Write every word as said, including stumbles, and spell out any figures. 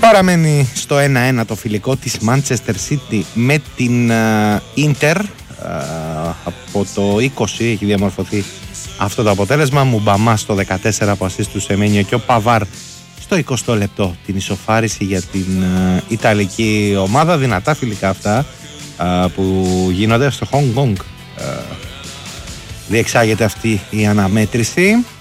Παραμένει στο ένα ένα το φιλικό της Manchester City με την Inter. Από το είκοσι έχει διαμορφωθεί αυτό το αποτέλεσμα. Μουμπαμά στο δεκατέσσερα από ασίστ του Σεμένιο και ο Παβάρ στο εικοστό λεπτό την ισοφάριση για την uh, Ιταλική ομάδα. Δυνατά φιλικά αυτά uh, που γίνονται στο Hong Kong. Uh, διεξάγεται αυτή η αναμέτρηση.